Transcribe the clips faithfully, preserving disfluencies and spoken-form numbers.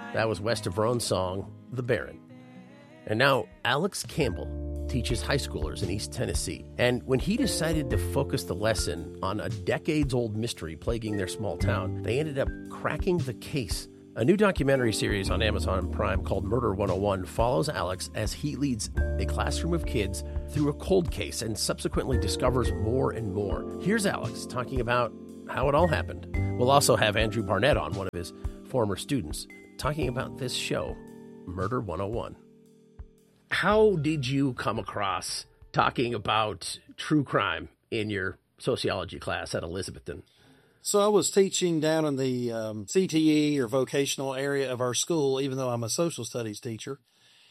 That was West of Roan's song, The Baron. And now Alex Campbell teaches high schoolers in East Tennessee. And when he decided to focus the lesson on a decades-old mystery plaguing their small town, they ended up cracking the case. A new documentary series on Amazon Prime called Murder one oh one follows Alex as he leads a classroom of kids through a cold case and subsequently discovers more and more. Here's Alex talking about how it all happened. We'll also have Andrew Barnett on, one of his former students, talking about this show, Murder one oh one. How did you come across talking about true crime in your sociology class at Elizabethton? So I was teaching down in the um, C T E or vocational area of our school, even though I'm a social studies teacher.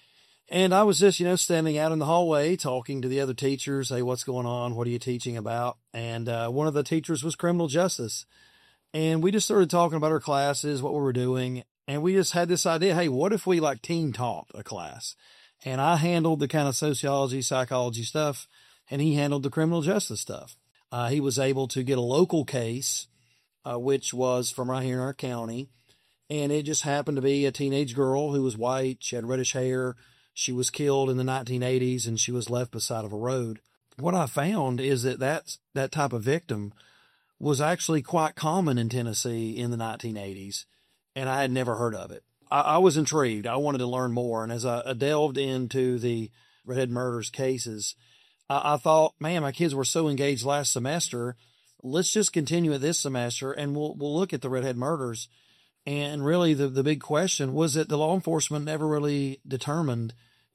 And I was just, you know, standing out in the hallway talking to the other teachers. Hey, what's going on? What are you teaching about? And uh, one of the teachers was criminal justice. And we just started talking about our classes, what we were doing. And we just had this idea, hey, what if we like team taught a class? And I handled the kind of sociology, psychology stuff, and he handled the criminal justice stuff. Uh, he was able to get a local case, uh, which was from right here in our county. And it just happened to be a teenage girl who was white. She had reddish hair. She was killed in the nineteen eighties, and she was left beside of a road. What I found is that that, that type of victim was actually quite common in Tennessee in the nineteen eighties, and I had never heard of it. I, I was intrigued. I wanted to learn more, and as I, I delved into the Redhead Murders cases, I, I thought, man, my kids were so engaged last semester. Let's just continue it this semester, and we'll we'll look at the Redhead Murders. And really, the, the big question was that the law enforcement never really determined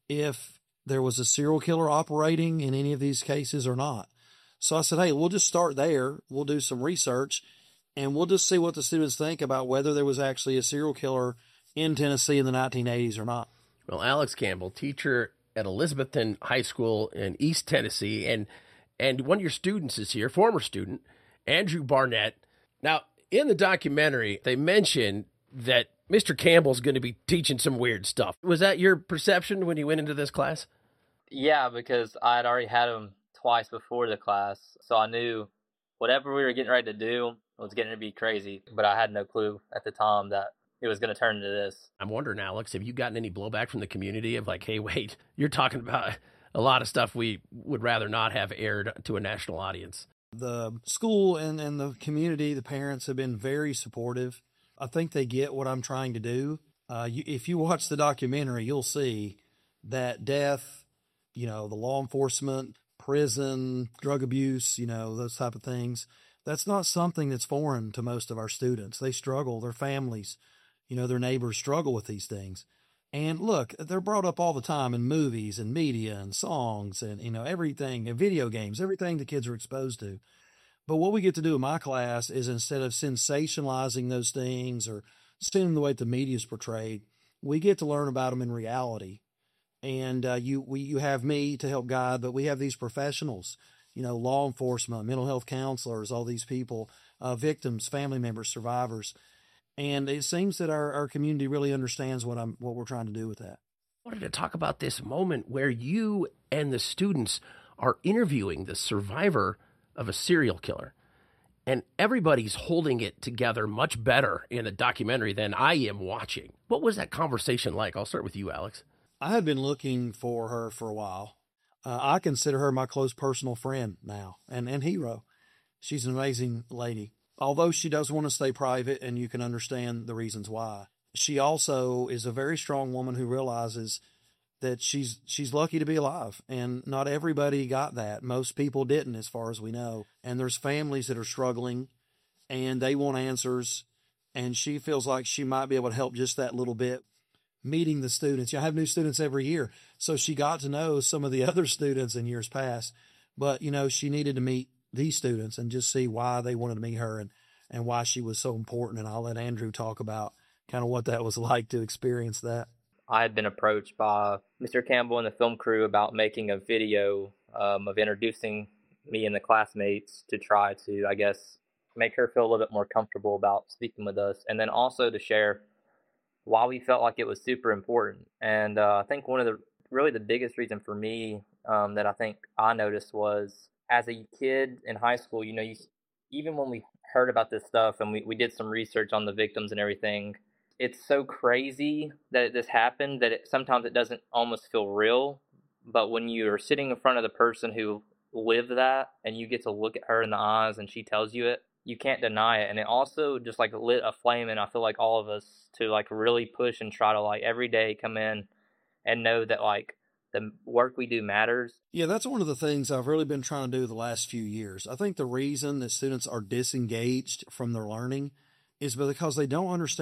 if there was a serial killer operating in any of these cases or not. So I said, hey, we'll just start there. We'll do some research, and we'll just see what the students think about whether there was actually a serial killer in Tennessee in the nineteen eighties or not. Well, Alex Campbell, teacher at Elizabethton High School in East Tennessee, and and one of your students is here, former student, Andrew Barnett. Now, in the documentary, they mention that Mister Campbell's going to be teaching some weird stuff. Was that your perception when you went into this class? Yeah, because I had already had him twice before the class, so I knew whatever we were getting ready to do was getting to be crazy, but I had no clue at the time that it was going to turn into this. I'm wondering, Alex, have you gotten any blowback from the community of like, hey, wait, you're talking about a lot of stuff we would rather not have aired to a national audience? The school and, and the community, the parents have been very supportive. I think they get what I'm trying to do. Uh, you, if you watch the documentary, you'll see that death, you know, the law enforcement, prison, drug abuse, you know, those type of things, that's not something that's foreign to most of our students. They struggle, their families, you know, their neighbors struggle with these things. And look, they're brought up all the time in movies and media and songs and, you know, everything, and video games, everything the kids are exposed to. But what we get to do in my class is instead of sensationalizing those things or seeing the way the media is portrayed, we get to learn about them in reality. And uh, you we you have me to help guide, but we have these professionals, you know, law enforcement, mental health counselors, all these people, uh, victims, family members, survivors. And it seems that our, our community really understands what I'm what we're trying to do with that. I wanted to talk about this moment where you and the students are interviewing the survivor of a serial killer. And everybody's holding it together much better in the documentary than I am watching. What was that conversation like? I'll start with you, Alex. I had been looking for her for a while. Uh, I consider her my close personal friend now and, and hero. She's an amazing lady. Although she does want to stay private, and you can understand the reasons why. She also is a very strong woman who realizes that she's she's lucky to be alive, and not everybody got that. Most people didn't, as far as we know. And there's families that are struggling, and they want answers, and she feels like she might be able to help just that little bit. Meeting the students, you know, I have new students every year, so she got to know some of the other students in years past. But you know, she needed to meet these students and just see why they wanted to meet her and and why she was so important. And I'll let Andrew talk about kind of what that was like to experience that. I had been approached by Mister Campbell and the film crew about making a video um, of introducing me and the classmates to try to, I guess, make her feel a little bit more comfortable about speaking with us, and then also to share why we felt like it was super important. And uh, I think one of the really the biggest reason for me um, that I think I noticed was, as a kid in high school, you know, you, even when we heard about this stuff and we, we did some research on the victims and everything, it's so crazy that this happened that it, sometimes it doesn't almost feel real. But when you're sitting in front of the person who lived that and you get to look at her in the eyes and she tells you it, you can't deny it. And it also just like lit a flame in, I feel like, all of us to like really push and try to like every day come in and know that like the work we do matters. Yeah, that's one of the things I've really been trying to do the last few years. I think the reason that students are disengaged from their learning is because they don't understand